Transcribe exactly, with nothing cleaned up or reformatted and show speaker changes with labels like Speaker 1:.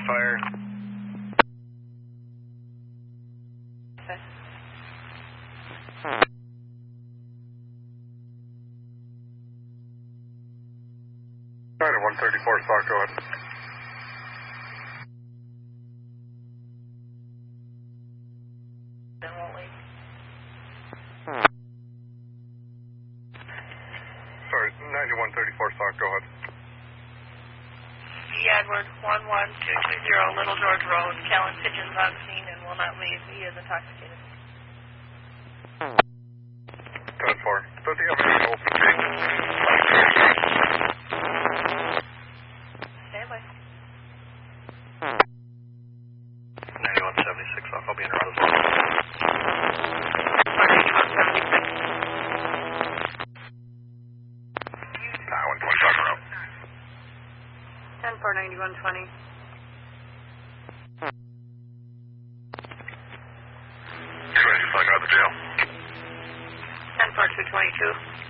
Speaker 1: fire.
Speaker 2: Okay.
Speaker 1: one thirty-four Stock, go ahead. Sorry, ninety-one thirty-four Stock, go ahead.
Speaker 2: E. Edward, one one two two zero Little George Road, Callan Pigeons on scene and will not leave. He is intoxicated.
Speaker 1: ten four. Does he have any open gate?
Speaker 2: Stand by.
Speaker 1: ninety-one seventy-six, I'll be in around as well.
Speaker 2: ninety-one seventy-six.
Speaker 1: Nah, one twenty Stock around.
Speaker 2: ten four ninety-one twenty.
Speaker 1: You ready to talk out of the jail?
Speaker 2: ten four two twenty-two.